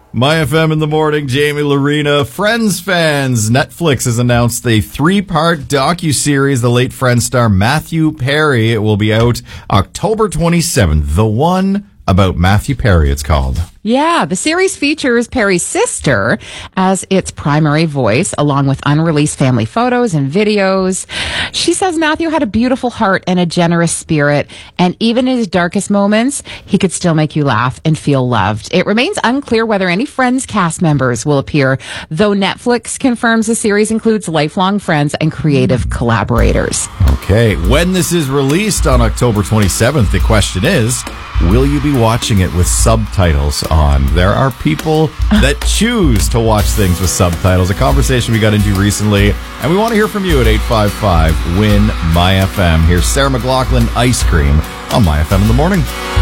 My FM in the morning, Jamie Lorena. Friends fans, Netflix has announced a 3-part docuseries, the late Friends star Matthew Perry. It will be out October 27th. The One About Matthew Perry, it's called. Yeah, the series features Perry's sister as its primary voice, along with unreleased family photos and videos. She says Matthew had a beautiful heart and a generous spirit, and even in his darkest moments, he could still make you laugh and feel loved. It remains unclear whether any Friends cast members will appear, though Netflix confirms the series includes lifelong friends and creative collaborators. Okay, when this is released on October 27th, the question is, will you be watching it with subtitles on? There are people that choose to watch things with subtitles, a conversation we got into recently, and we want to hear from you at 855-WIN-MY-FM. Here's Sarah McLachlan, Ice Cream, on My FM in the morning.